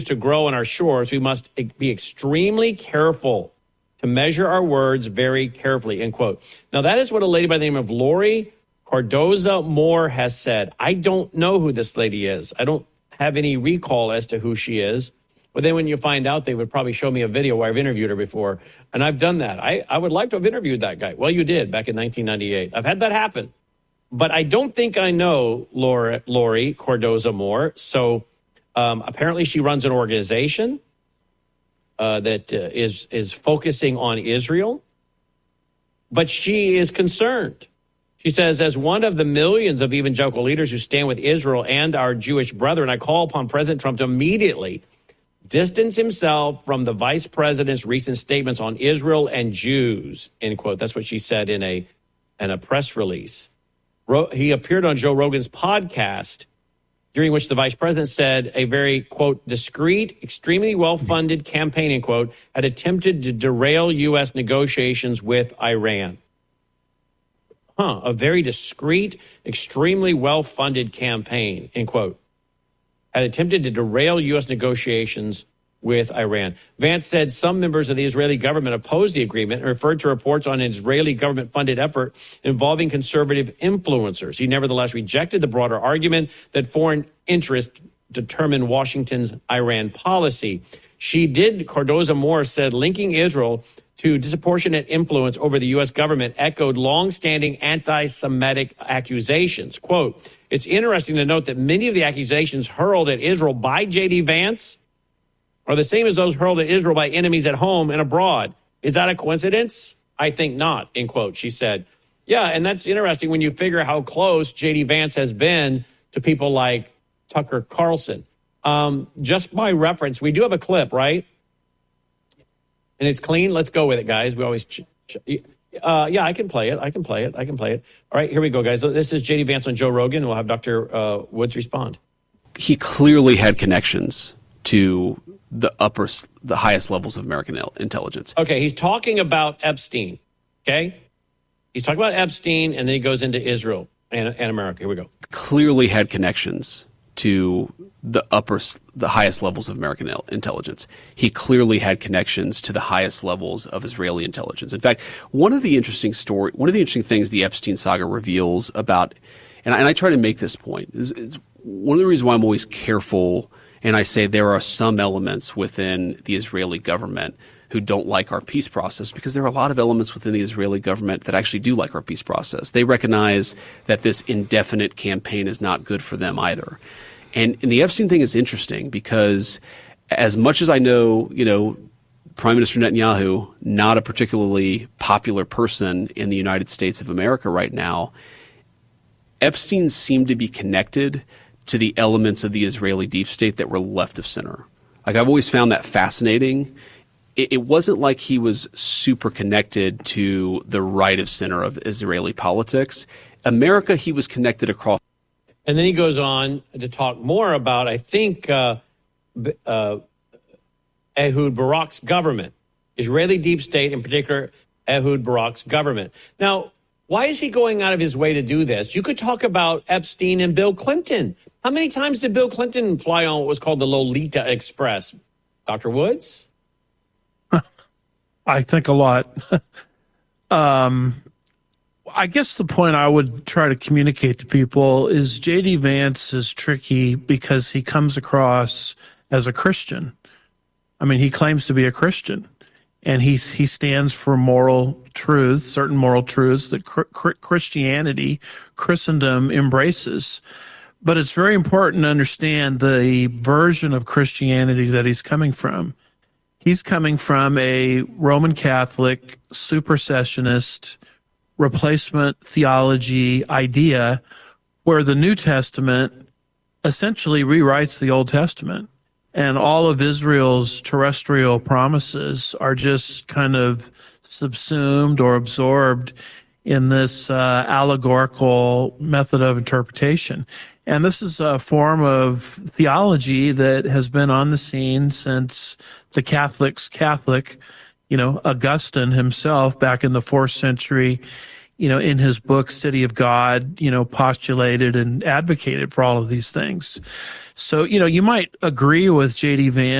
to grow on our shores, we must be extremely careful to measure our words very carefully, end quote. Now, that is what a lady by the name of Lori Cardoza Moore has said. I don't know who this lady is. I don't have any recall as to who she is. But then when you find out, they would probably show me a video where I've interviewed her before. And I've done that. I would like to have interviewed that guy. Well, you did back in 1998. I've had that happen. But I don't think I know Lori Cardoza Moore. So apparently she runs an organization that is focusing on Israel. But she is concerned. She says, as one of the millions of evangelical leaders who stand with Israel and our Jewish brethren, I call upon President Trump to immediately distance himself from the vice president's recent statements on Israel and Jews, end quote. That's what she said in a press release. He appeared on Joe Rogan's podcast, during which the vice president said a very, quote, discreet, extremely well-funded campaign, end quote, had attempted to derail U.S. negotiations with Iran. A very discreet, extremely well-funded campaign, end quote, had attempted to derail U.S. negotiations with Iran. Vance said some members of the Israeli government opposed the agreement and referred to reports on an Israeli government-funded effort involving conservative influencers. He nevertheless rejected the broader argument that foreign interests determine Washington's Iran policy. Cardoza Moore said linking Israel to disproportionate influence over the U.S. government echoed longstanding anti-Semitic accusations. Quote, it's interesting to note that many of the accusations hurled at Israel by J.D. Vance are the same as those hurled at Israel by enemies at home and abroad. Is that a coincidence? I think not, end quote, she said. Yeah, and that's interesting when you figure how close J.D. Vance has been to people like Tucker Carlson. Just by reference, we do have a clip, right? And it's clean. Let's go with it, guys. We always, yeah, I can play it. I can play it. All right, here we go, guys. This is J.D. Vance on Joe Rogan. We'll have Dr. Woods respond. He clearly had connections to the highest levels of American intelligence. Okay, he's talking about Epstein. Okay, he's talking about Epstein, and then he goes into Israel and America. Here we go. Clearly had connections to the highest levels of American intelligence. He clearly had connections to the highest levels of Israeli intelligence. In fact, one of the interesting things the Epstein saga reveals about, and I try to make this point, is one of the reasons why I'm always careful, and I say there are some elements within the Israeli government who don't like our peace process, because there are a lot of elements within the Israeli government that actually do like our peace process. They recognize that this indefinite campaign is not good for them either. And the Epstein thing is interesting because as much as I know, Prime Minister Netanyahu, not a particularly popular person in the United States of America right now, Epstein seemed to be connected to the elements of the Israeli deep state that were left of center. Like, I've always found that fascinating. It wasn't like he was super connected to the right of center of Israeli politics. America, he was connected across. And then he goes on to talk more about, I think, Ehud Barak's government, Israeli deep state, in particular, Ehud Barak's government. Now, why is he going out of his way to do this? You could talk about Epstein and Bill Clinton. How many times did Bill Clinton fly on what was called the Lolita Express? Dr. Woods? I think a lot. I guess the point I would try to communicate to people is J.D. Vance is tricky because he comes across as a Christian. I mean, he claims to be a Christian, and he stands for moral truths, certain moral truths that Christianity, Christendom embraces. But it's very important to understand the version of Christianity that he's coming from. He's coming from a Roman Catholic, supersessionist, replacement theology idea where the New Testament essentially rewrites the Old Testament, and all of Israel's terrestrial promises are just kind of subsumed or absorbed in this allegorical method of interpretation. And this is a form of theology that has been on the scene since the Catholic, Augustine himself back in the 4th century in his book, City of God, postulated and advocated for all of these things. So, you might agree with J.D. Vance